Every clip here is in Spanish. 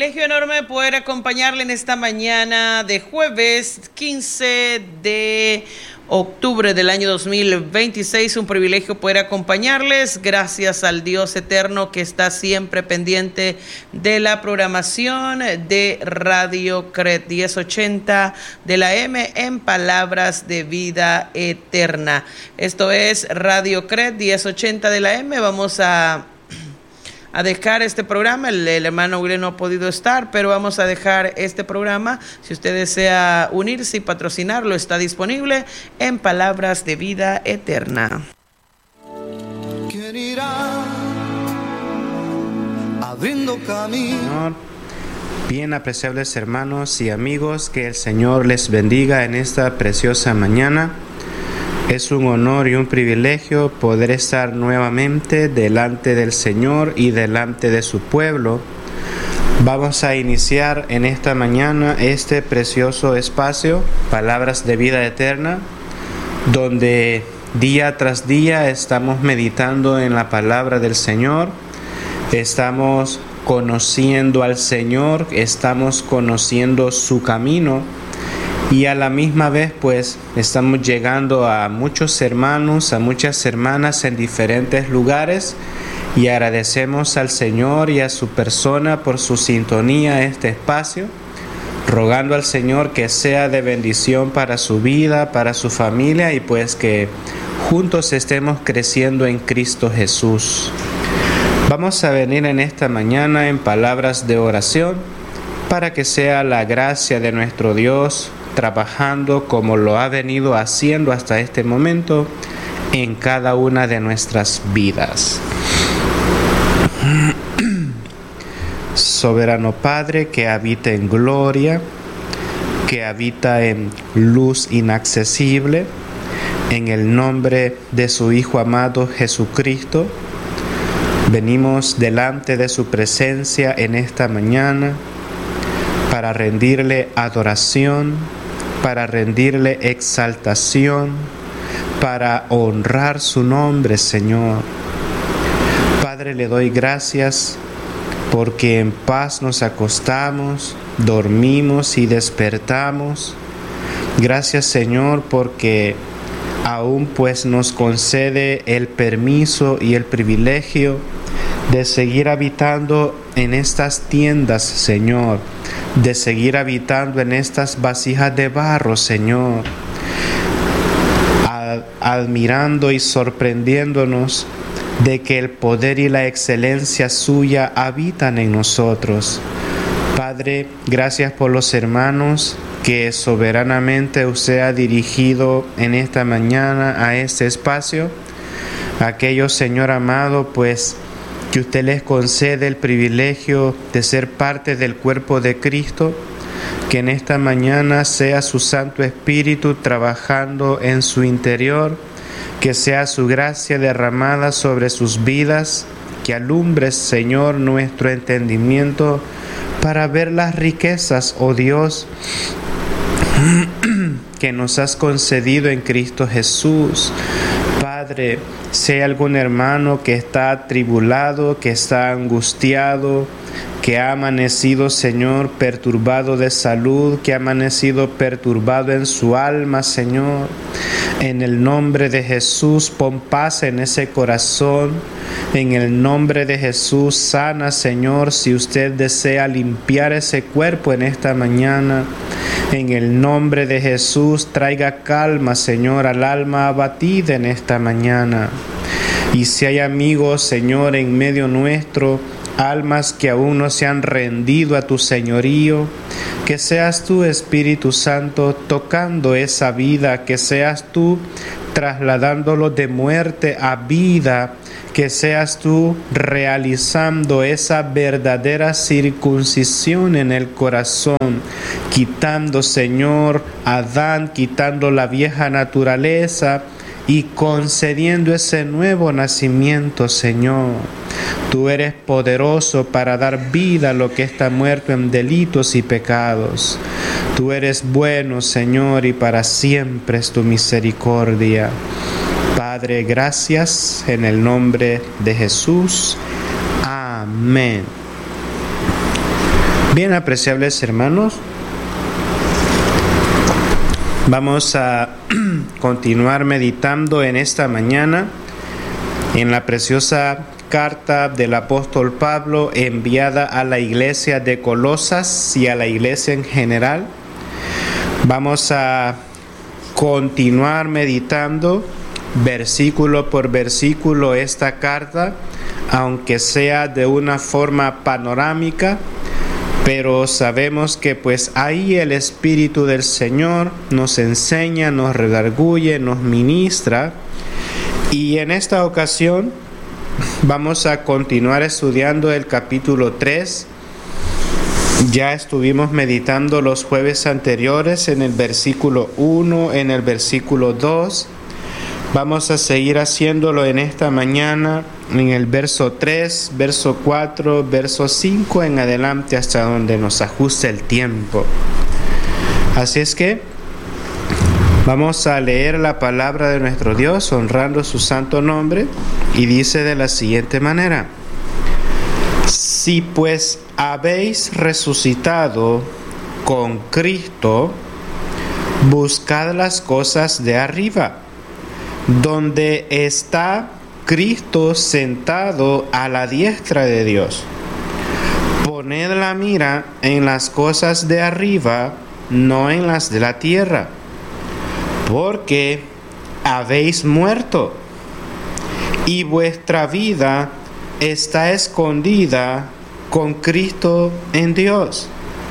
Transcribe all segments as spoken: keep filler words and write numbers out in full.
privilegio enorme poder acompañarle en esta mañana de jueves quince de octubre del año dos mil veintiséis. Un privilegio poder acompañarles. Gracias al Dios eterno que está siempre pendiente de la programación de Radio C R E T diez ochenta de la M en Palabras de Vida Eterna. Esto es Radio C R E T diez ochenta de la M. Vamos a a dejar este programa. El, el hermano William no ha podido estar, pero vamos a dejar este programa. Si usted desea unirse y patrocinarlo, está disponible en Palabras de Vida Eterna. ¿Quién irá abriendo camino? Bien, apreciables hermanos y amigos, que el Señor les bendiga en esta preciosa mañana. Es un honor y un privilegio poder estar nuevamente delante del Señor y delante de su pueblo. Vamos a iniciar en esta mañana este precioso espacio, Palabras de Vida Eterna, donde día tras día estamos meditando en la palabra del Señor, estamos conociendo al Señor, estamos conociendo su camino. Y a la misma vez, pues, estamos llegando a muchos hermanos, a muchas hermanas en diferentes lugares, y agradecemos al Señor y a su persona por su sintonía a este espacio, rogando al Señor que sea de bendición para su vida, para su familia, y pues que juntos estemos creciendo en Cristo Jesús. Vamos a venir en esta mañana en palabras de oración para que sea la gracia de nuestro Dios trabajando como lo ha venido haciendo hasta este momento en cada una de nuestras vidas. Soberano Padre que habita en gloria, que habita en luz inaccesible, en el nombre de su Hijo amado Jesucristo, venimos delante de su presencia en esta mañana para rendirle adoración, para rendirle exaltación, para honrar su nombre, Señor. Padre, le doy gracias porque en paz nos acostamos, dormimos y despertamos. Gracias, Señor, porque aún pues nos concede el permiso y el privilegio de seguir habitando en estas tiendas, Señor, de seguir habitando en estas vasijas de barro, Señor, admirando y sorprendiéndonos de que el poder y la excelencia suya habitan en nosotros. Padre, gracias por los hermanos que soberanamente usted ha dirigido en esta mañana a este espacio. Aquellos, Señor amado, pues que usted les concede el privilegio de ser parte del cuerpo de Cristo, que en esta mañana sea su Santo Espíritu trabajando en su interior, que sea su gracia derramada sobre sus vidas, que alumbre, Señor, nuestro entendimiento para ver las riquezas, oh Dios, que nos has concedido en Cristo Jesús. Padre, si hay algún hermano que está atribulado, que está angustiado, que ha amanecido, Señor, perturbado de salud, que ha amanecido perturbado en su alma, Señor, en el nombre de Jesús, pon paz en ese corazón. En el nombre de Jesús, sana, Señor, si usted desea limpiar ese cuerpo en esta mañana. En el nombre de Jesús, traiga calma, Señor, al alma abatida en esta mañana. Y si hay amigos, Señor, en medio nuestro, almas que aún no se han rendido a tu señorío, que seas tú, Espíritu Santo, tocando esa vida, que seas tú trasladándolo de muerte a vida, que seas tú realizando esa verdadera circuncisión en el corazón, quitando, Señor, a Adán, quitando la vieja naturaleza y concediendo ese nuevo nacimiento, Señor. Tú eres poderoso para dar vida a lo que está muerto en delitos y pecados. Tú eres bueno, Señor, y para siempre es tu misericordia. Padre, gracias en el nombre de Jesús. Amén. Bien, apreciables hermanos, vamos a continuar meditando en esta mañana en la preciosa carta del apóstol Pablo enviada a la iglesia de Colosas y a la iglesia en general. Vamos a continuar meditando versículo por versículo esta carta, aunque sea de una forma panorámica, pero sabemos que pues ahí el Espíritu del Señor nos enseña, nos redarguye, nos ministra. Y en esta ocasión vamos a continuar estudiando el capítulo tres. Ya estuvimos meditando los jueves anteriores en el versículo uno, en el versículo dos. Vamos a seguir haciéndolo en esta mañana en el verso tres, verso cuatro, verso cinco en adelante hasta donde nos ajuste el tiempo. Así es que vamos a leer la palabra de nuestro Dios honrando su santo nombre, y dice de la siguiente manera: si pues habéis resucitado con Cristo, buscad las cosas de arriba, donde está Cristo sentado a la diestra de Dios. Poned la mira en las cosas de arriba, no en las de la tierra, porque habéis muerto, y vuestra vida está escondida con Cristo en Dios.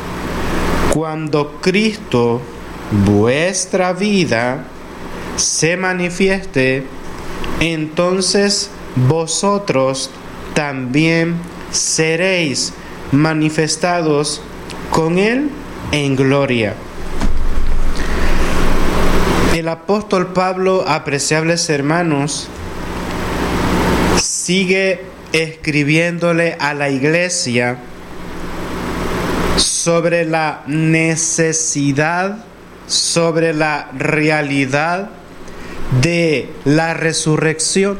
Cuando Cristo, vuestra vida, se manifieste, entonces vosotros también seréis manifestados con Él en gloria. El apóstol Pablo, apreciables hermanos, sigue escribiéndole a la iglesia sobre la necesidad, sobre la realidad de la resurrección.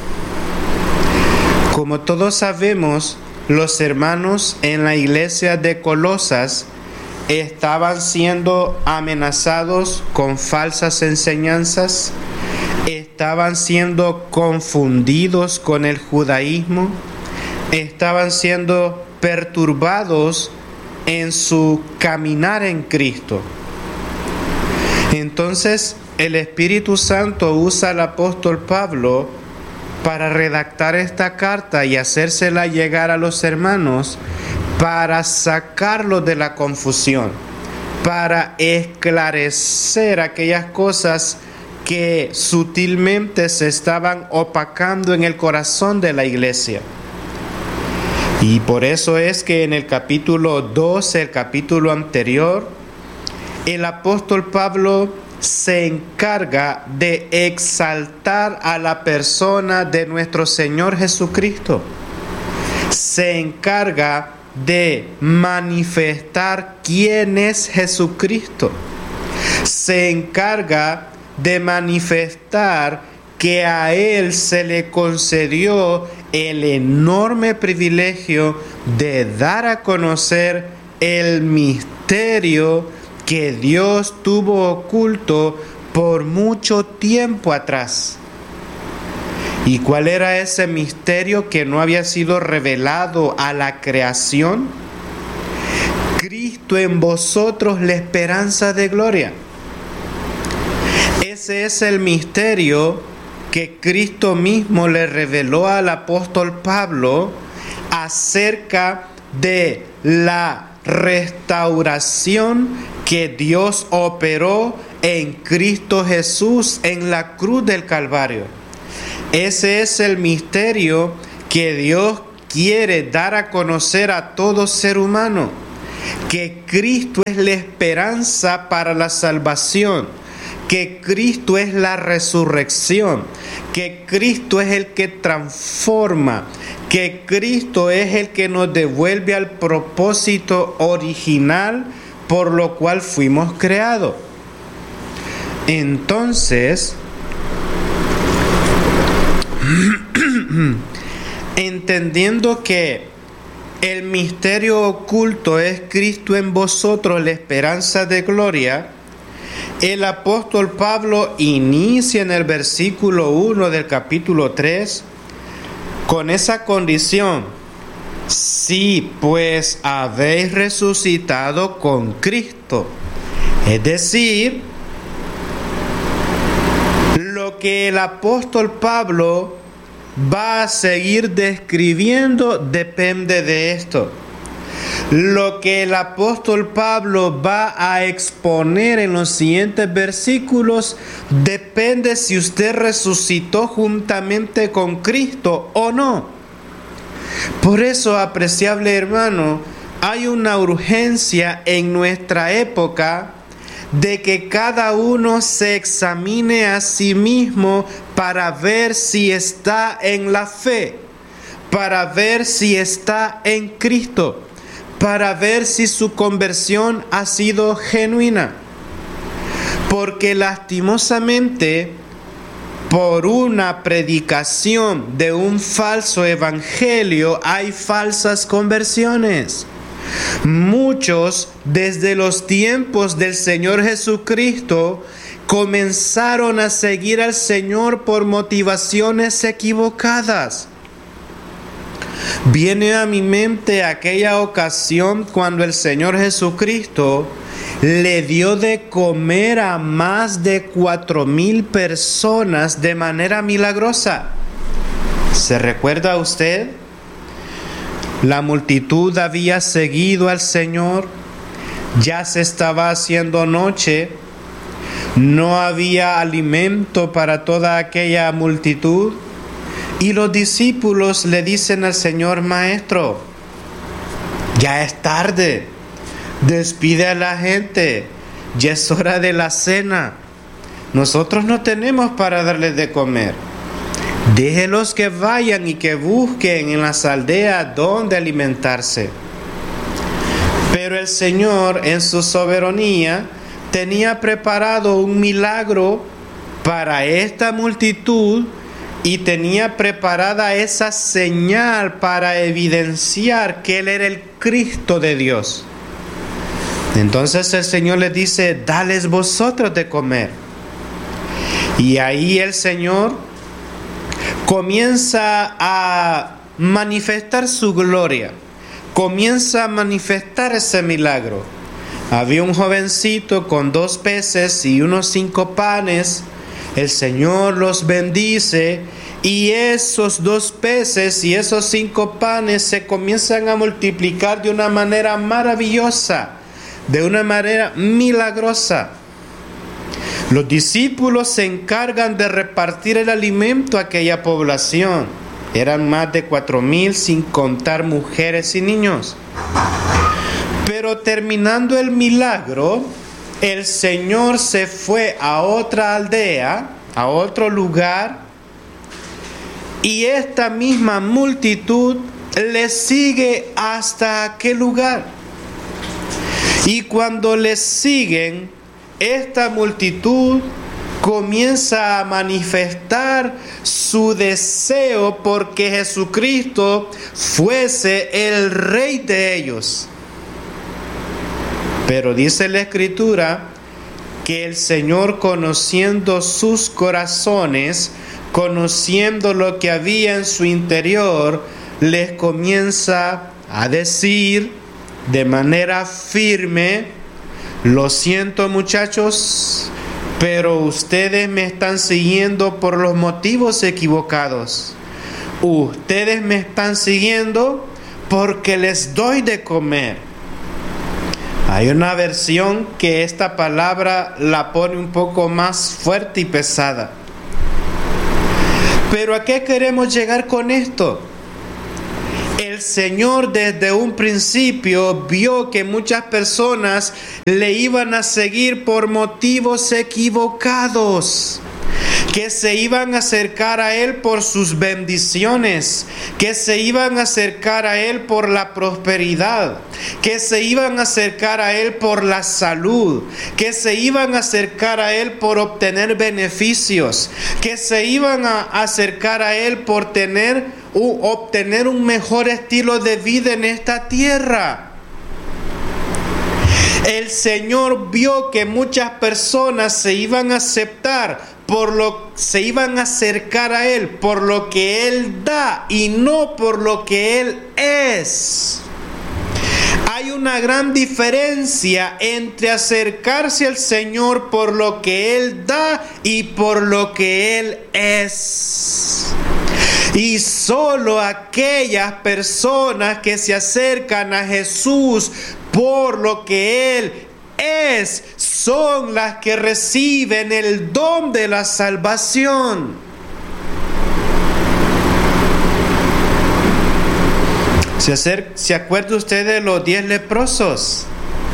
Como todos sabemos, los hermanos en la iglesia de Colosas estaban siendo amenazados con falsas enseñanzas, estaban siendo confundidos con el judaísmo, estaban siendo perturbados en su caminar en Cristo. Entonces, el Espíritu Santo usa al apóstol Pablo para redactar esta carta y hacérsela llegar a los hermanos para sacarlos de la confusión, para esclarecer aquellas cosas que sutilmente se estaban opacando en el corazón de la iglesia. Y por eso es que en el capítulo doce, el capítulo anterior, el apóstol Pablo se encarga de exaltar a la persona de nuestro Señor Jesucristo. Se encarga de manifestar quién es Jesucristo. Se encarga de manifestar que a Él se le concedió el enorme privilegio de dar a conocer el misterio que Dios tuvo oculto por mucho tiempo atrás. ¿Y cuál era ese misterio que no había sido revelado a la creación? Cristo en vosotros, la esperanza de gloria. Ese es el misterio que Cristo mismo le reveló al apóstol Pablo acerca de la restauración que Dios operó en Cristo Jesús en la cruz del Calvario. Ese es el misterio que Dios quiere dar a conocer a todo ser humano, que Cristo es la esperanza para la salvación, que Cristo es la resurrección, que Cristo es el que transforma, que Cristo es el que nos devuelve al propósito original por lo cual fuimos creados. Entonces, entendiendo que el misterio oculto es Cristo en vosotros, la esperanza de gloria, el apóstol Pablo inicia en el versículo uno del capítulo tres con esa condición: si pues habéis resucitado con Cristo. Es decir, lo que el apóstol Pablo va a seguir describiendo depende de esto. Lo que el apóstol Pablo va a exponer en los siguientes versículos depende si usted resucitó juntamente con Cristo o no. Por eso, apreciable hermano, hay una urgencia en nuestra época de que cada uno se examine a sí mismo para ver si está en la fe, para ver si está en Cristo, para ver si su conversión ha sido genuina. Porque lastimosamente, por una predicación de un falso evangelio, hay falsas conversiones. Muchos, desde los tiempos del Señor Jesucristo, comenzaron a seguir al Señor por motivaciones equivocadas. Viene a mi mente aquella ocasión cuando el Señor Jesucristo le dio de comer a más de cuatro mil personas de manera milagrosa. ¿Se recuerda usted? La multitud había seguido al Señor, ya se estaba haciendo noche, no había alimento para toda aquella multitud, y los discípulos le dicen al Señor: Maestro, ya es tarde, despide a la gente, ya es hora de la cena, nosotros no tenemos para darles de comer. Déjelos que vayan y que busquen en las aldeas donde alimentarse. Pero el Señor, en su soberanía, tenía preparado un milagro para esta multitud y tenía preparada esa señal para evidenciar que Él era el Cristo de Dios. Entonces el Señor les dice: dales vosotros de comer. Y ahí el Señor comienza a manifestar su gloria, comienza a manifestar ese milagro. Había un jovencito con dos peces y unos cinco panes. El Señor los bendice y esos dos peces y esos cinco panes se comienzan a multiplicar de una manera maravillosa, de una manera milagrosa. Los discípulos se encargan de repartir el alimento a aquella población. Eran más de cuatro mil, sin contar mujeres y niños. Pero terminando el milagro, el Señor se fue a otra aldea, a otro lugar, y esta misma multitud le sigue hasta aquel lugar. Y cuando les siguen, esta multitud comienza a manifestar su deseo porque Jesucristo fuese el Rey de ellos. Pero dice la Escritura que el Señor, conociendo sus corazones, conociendo lo que había en su interior, les comienza a decir de manera firme: lo siento, muchachos, pero ustedes me están siguiendo por los motivos equivocados. Ustedes me están siguiendo porque les doy de comer. Hay una versión que esta palabra la pone un poco más fuerte y pesada. Pero ¿a qué queremos llegar con esto? El Señor desde un principio vio que muchas personas le iban a seguir por motivos equivocados, que se iban a acercar a Él por sus bendiciones, que se iban a acercar a Él por la prosperidad, que se iban a acercar a Él por la salud, que se iban a acercar a Él por obtener beneficios, que se iban a acercar a Él por tener u obtener un mejor estilo de vida en esta tierra. El Señor vio que muchas personas se iban a aceptar, por lo se iban a acercar a Él por lo que Él da y no por lo que Él es. Hay una gran diferencia entre acercarse al Señor por lo que Él da y por lo que Él es. Y solo aquellas personas que se acercan a Jesús por lo que Él es, son las que reciben el don de la salvación. ¿Se, acer- ¿Se acuerda usted de los diez leprosos?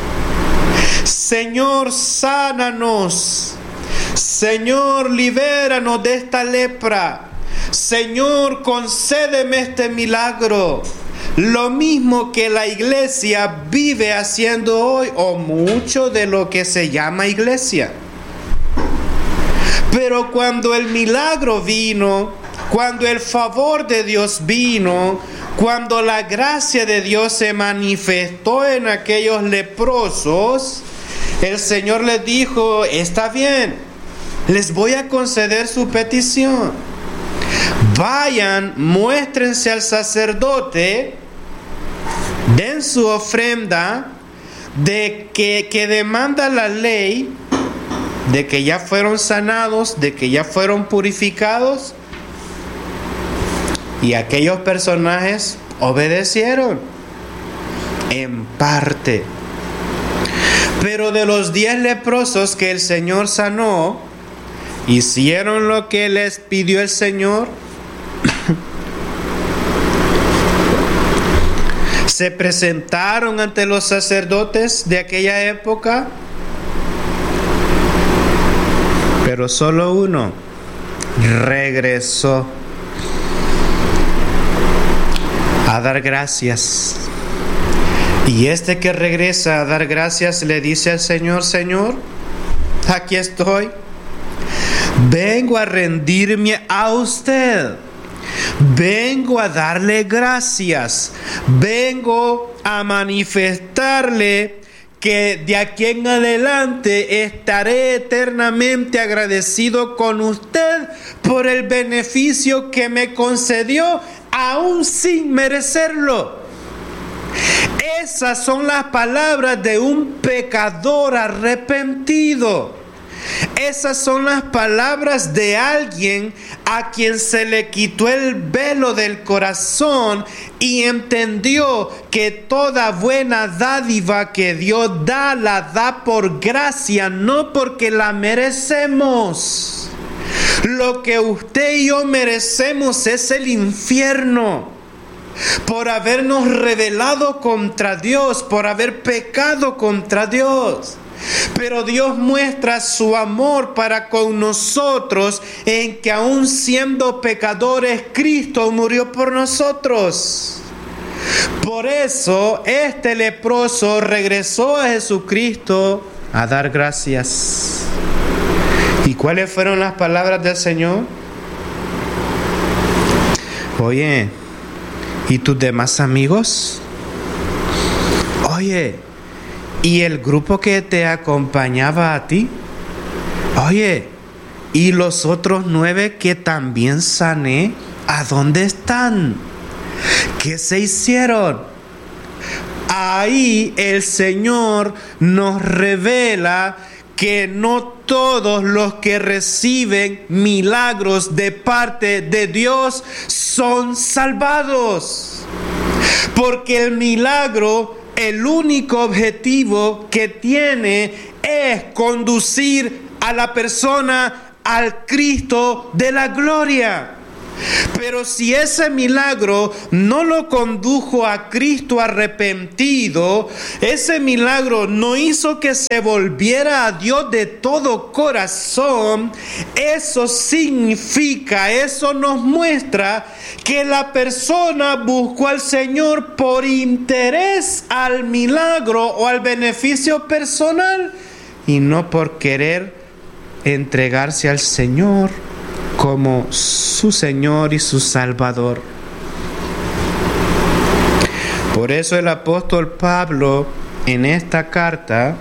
Señor, sánanos. Señor, libéranos de esta lepra. Señor, concédeme este milagro. Lo mismo que la iglesia vive haciendo hoy, o mucho de lo que se llama iglesia. Pero cuando el milagro vino, cuando el favor de Dios vino, cuando la gracia de Dios se manifestó en aquellos leprosos, el Señor les dijo: está bien, les voy a conceder su petición. Vayan, muéstrense al sacerdote, den su ofrenda de que, que demanda la ley, de que ya fueron sanados, de que ya fueron purificados. Y aquellos personajes obedecieron en parte. Pero de los diez leprosos que el Señor sanó, hicieron lo que les pidió el Señor. Se presentaron ante los sacerdotes de aquella época, pero solo uno regresó a dar gracias. Y este que regresa a dar gracias le dice al Señor: Señor, aquí estoy. Vengo a rendirme a usted. Vengo a darle gracias. Vengo a manifestarle que de aquí en adelante estaré eternamente agradecido con usted por el beneficio que me concedió, aún sin merecerlo. Esas son las palabras de un pecador arrepentido. Esas son las palabras de alguien a quien se le quitó el velo del corazón y entendió que toda buena dádiva que Dios da, la da por gracia, no porque la merecemos. Lo que usted y yo merecemos es el infierno, por habernos rebelado contra Dios, por haber pecado contra Dios. Pero Dios muestra su amor para con nosotros en que aún siendo pecadores, Cristo murió por nosotros. Por eso este leproso regresó a Jesucristo a dar gracias. ¿Y cuáles fueron las palabras del Señor? Oye, ¿y tus demás amigos? Oye, ¿y el grupo que te acompañaba a ti? Oye, ¿y los otros nueve que también sané? ¿A dónde están? ¿Qué se hicieron? Ahí el Señor nos revela que no todos los que reciben milagros de parte de Dios son salvados. Porque el milagro, el único objetivo que tiene es conducir a la persona al Cristo de la gloria. Pero si ese milagro no lo condujo a Cristo arrepentido, ese milagro no hizo que se volviera a Dios de todo corazón, eso significa, eso nos muestra que la persona buscó al Señor por interés al milagro o al beneficio personal y no por querer entregarse al Señor como su Señor y su Salvador. Por eso el apóstol Pablo en esta carta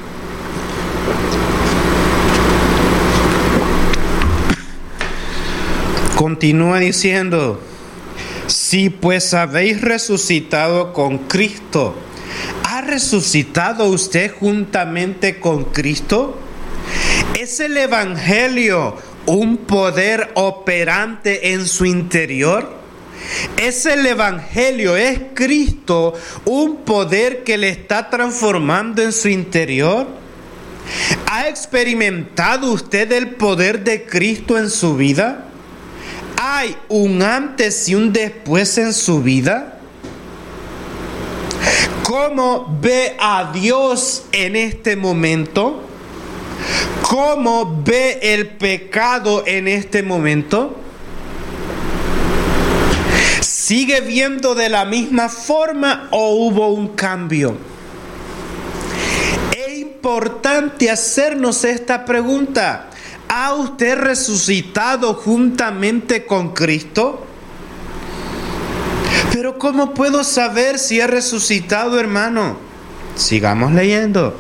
continúa diciendo: si pues habéis resucitado con Cristo, ¿ha resucitado usted juntamente con Cristo? ¿Es el Evangelio un poder operante en su interior? ¿Es el Evangelio, es Cristo, un poder que le está transformando en su interior? ¿Ha experimentado usted el poder de Cristo en su vida? ¿Hay un antes y un después en su vida? ¿Cómo ve a Dios en este momento? ¿Cómo ve el pecado en este momento? ¿Sigue viendo de la misma forma o hubo un cambio? Es importante hacernos esta pregunta. ¿Ha usted resucitado juntamente con Cristo? Pero ¿cómo puedo saber si he resucitado, hermano? Sigamos leyendo.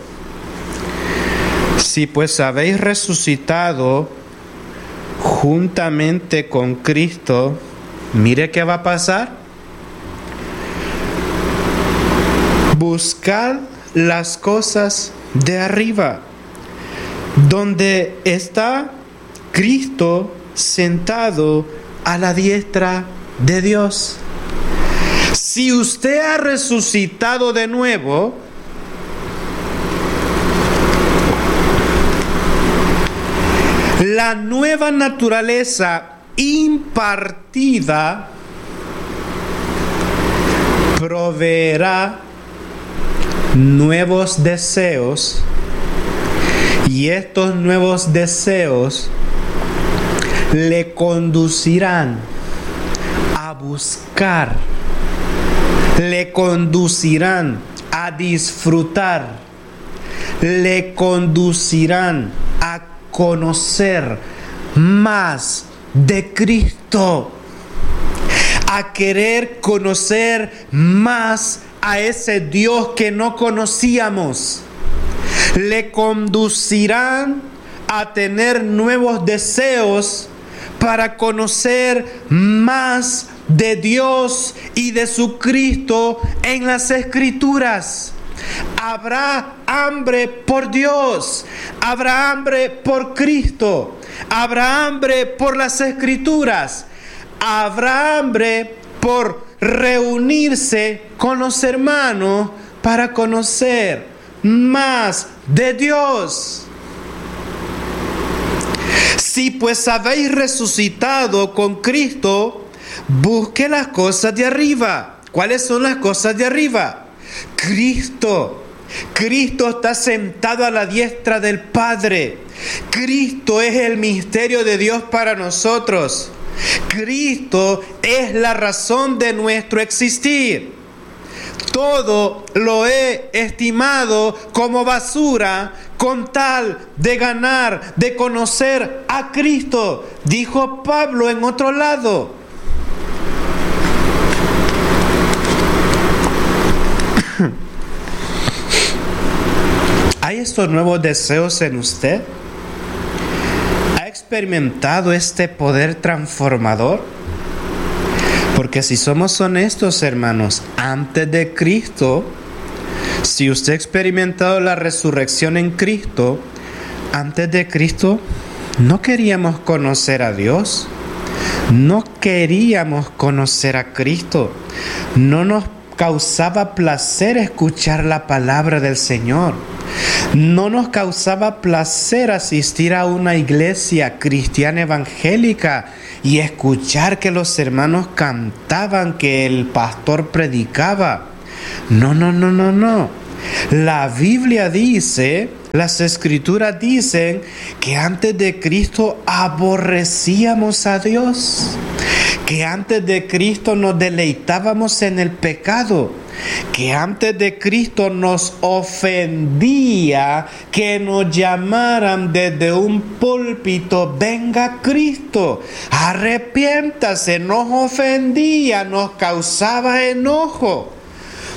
Si pues habéis resucitado juntamente con Cristo, mire qué va a pasar. Buscad las cosas de arriba, donde está Cristo sentado a la diestra de Dios. Si usted ha resucitado de nuevo, la nueva naturaleza impartida proveerá nuevos deseos, y estos nuevos deseos le conducirán a buscar, le conducirán a disfrutar, le conducirán a conocer más de Cristo, a querer conocer más a ese Dios que no conocíamos. Le conducirán a tener nuevos deseos para conocer más de Dios y de su Cristo en las Escrituras. Habrá hambre por Dios, habrá hambre por Cristo, habrá hambre por las Escrituras, habrá hambre por reunirse con los hermanos para conocer más de Dios. Si pues habéis resucitado con Cristo, busque las cosas de arriba. ¿Cuáles son las cosas de arriba? Cristo. Cristo está sentado a la diestra del Padre. Cristo es el misterio de Dios para nosotros. Cristo es la razón de nuestro existir. Todo lo he estimado como basura con tal de ganar, de conocer a Cristo, dijo Pablo en otro lado. ¿Hay estos nuevos deseos en usted? ¿Ha experimentado este poder transformador? Porque si somos honestos, hermanos, antes de Cristo, si usted ha experimentado la resurrección en Cristo, antes de Cristo no queríamos conocer a Dios, no queríamos conocer a Cristo, no nos causaba placer escuchar la palabra del Señor. No nos causaba placer asistir a una iglesia cristiana evangélica y escuchar que los hermanos cantaban, que el pastor predicaba. No, no, no, no, no. La Biblia dice, las Escrituras dicen que antes de Cristo aborrecíamos a Dios, que antes de Cristo nos deleitábamos en el pecado, que antes de Cristo nos ofendía que nos llamaran desde un púlpito: venga Cristo, arrepiéntase. Nos ofendía, nos causaba enojo.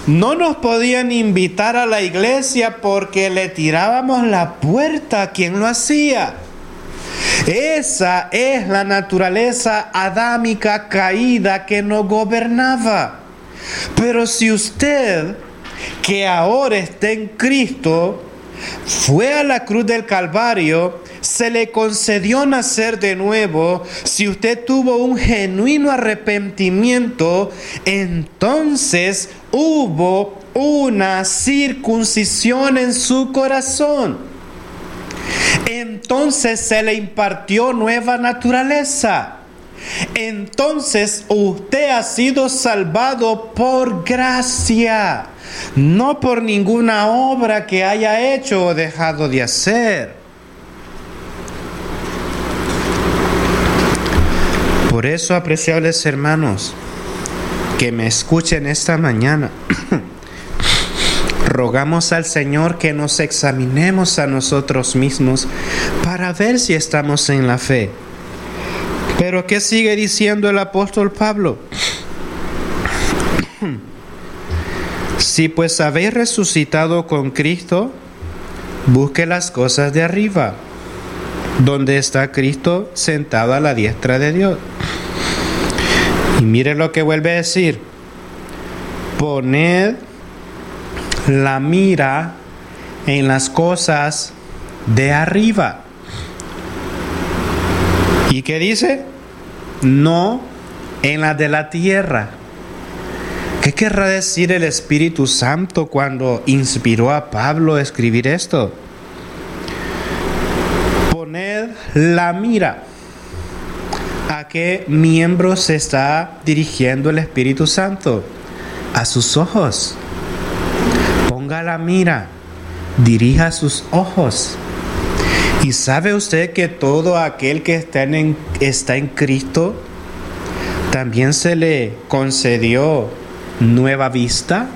No nos podían invitar a la iglesia porque le tirábamos la puerta a quien lo hacía. Esa es la naturaleza adámica caída que nos gobernaba. Pero si usted, que ahora está en Cristo, fue a la cruz del Calvario, se le concedió nacer de nuevo, si usted tuvo un genuino arrepentimiento, entonces hubo una circuncisión en su corazón. Entonces se le impartió nueva naturaleza. Entonces usted ha sido salvado por gracia, no por ninguna obra que haya hecho o dejado de hacer. Por eso, apreciables hermanos, que me escuchen esta mañana, rogamos al Señor que nos examinemos a nosotros mismos para ver si estamos en la fe. Pero ¿qué sigue diciendo el apóstol Pablo? Si pues habéis resucitado con Cristo, busque las cosas de arriba, donde está Cristo sentado a la diestra de Dios. Y mire lo que vuelve a decir: poned la mira en las cosas de arriba. ¿Y qué dice? No en las de la tierra. ¿Qué querrá decir el Espíritu Santo cuando inspiró a Pablo a escribir esto? Poned la mira. ¿A qué miembro se está dirigiendo el Espíritu Santo? A sus ojos. Ponga la mira, dirija sus ojos. ¿Y sabe usted que todo aquel que está en, está en Cristo, también se le concedió nueva vista?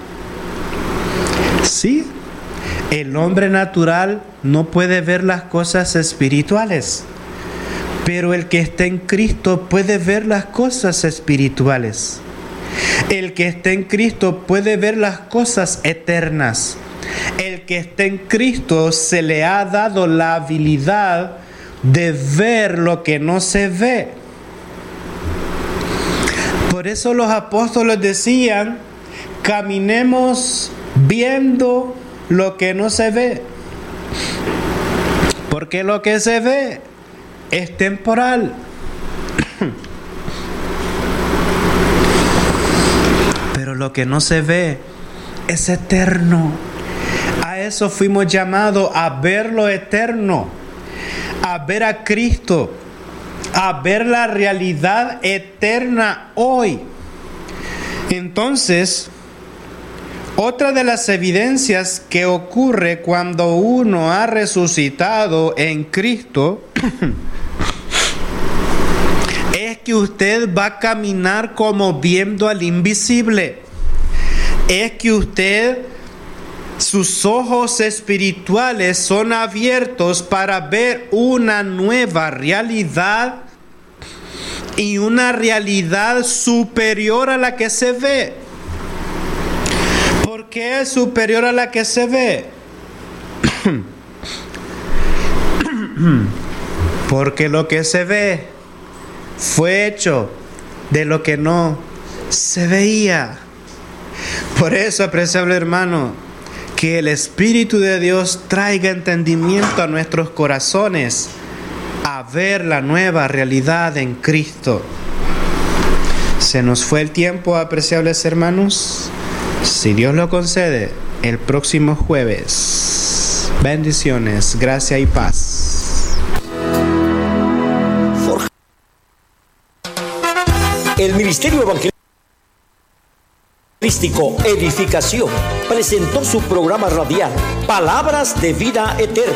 Sí, el hombre natural no puede ver las cosas espirituales, pero el que está en Cristo puede ver las cosas espirituales. El que está en Cristo puede ver las cosas eternas. El que está en Cristo se le ha dado la habilidad de ver lo que no se ve. Por eso los apóstoles decían: caminemos viendo lo que no se ve. Porque lo que se ve es temporal. Pero lo que no se ve es eterno. A eso fuimos llamados, a ver lo eterno, a ver a Cristo, a ver la realidad eterna hoy. Entonces, otra de las evidencias que ocurre cuando uno ha resucitado en Cristo es que usted va a caminar como viendo al invisible. Es que usted, sus ojos espirituales son abiertos para ver una nueva realidad y una realidad superior a la que se ve. ¿Por qué es superior a la que se ve? Porque lo que se ve fue hecho de lo que no se veía. Por eso, apreciable hermano, que el Espíritu de Dios traiga entendimiento a nuestros corazones a ver la nueva realidad en Cristo. Se nos fue el tiempo, apreciables hermanos. Si Dios lo concede, el próximo jueves. Bendiciones, gracia y paz. El Ministerio Evangelístico Edificación presentó su programa radial Palabras de Vida Eterna,